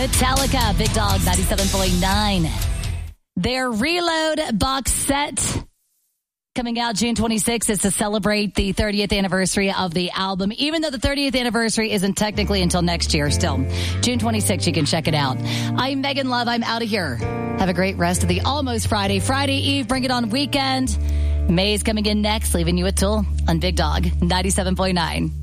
Metallica, Big Dog 97.9. Their Reload box set coming out June 26th is to celebrate the 30th anniversary of the album, even though the 30th anniversary isn't technically until next year still. June 26th, you can check it out. I'm Megan Love. I'm out of here. Have a great rest of the almost Friday Eve. Bring it on weekend. May's coming in next, leaving you with Tool on Big Dog 97.9.